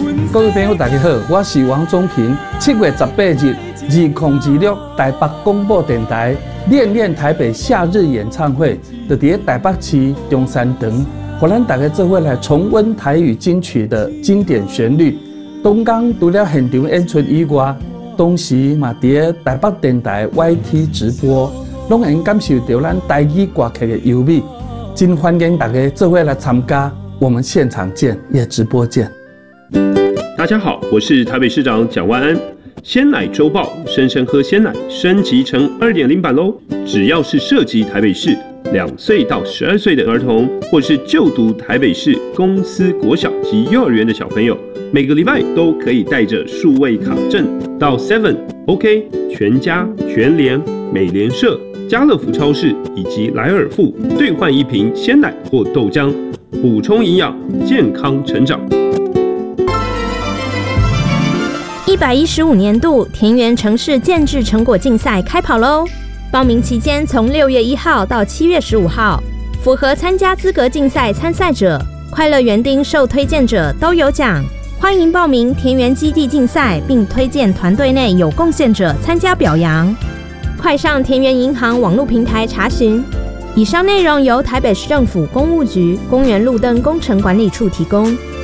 各位朋友，大家好，我是王宗平。7月18日，2026台北广播电台练练台北夏日演唱会，就在台北市中山堂，让咱大家做伙来重温台语金曲的经典旋律。东港除了现场演出以外，同时嘛在台北电台 YT 直播，拢能感受到咱台语歌曲的优美。真欢迎大家做伙来参加，我们现场见，也直播见。 大家好，我是台北市长蒋万安。鲜奶周报生生喝鲜奶升级成 2.0 版咯，只要是涉及台北市2岁到12岁的儿童，或是就读台北市公司国小及幼儿园的小朋友，每个礼拜都可以带着数位卡证到 Seven、OK、全家、全联、美联社、家乐福超市以及莱尔富兑换1瓶鲜奶或豆浆，补充营养，健康成长。 115年度田园城市建制成果竞赛开跑喽！报名期间从6月1号到7月15号，符合参加资格竞赛参赛者、快乐园丁受推荐者都有奖。欢迎报名田园基地竞赛，并推荐团队内有贡献者参加表扬。快上田园银行网络平台查询。以上内容由台北市政府公务局公园路灯工程管理处提供。